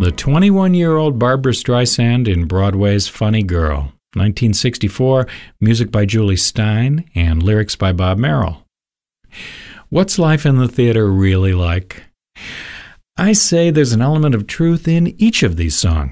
The 21-year-old Barbra Streisand in Broadway's Funny Girl, 1964, music by Julie Stein and lyrics by Bob Merrill. What's life in the theater really like? I say there's an element of truth in each of these songs.